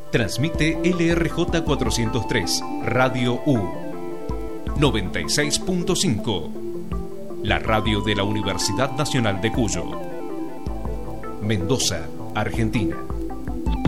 Transmite LRJ 403, Radio U 96.5, la radio de la Universidad Nacional de Cuyo, Mendoza, Argentina.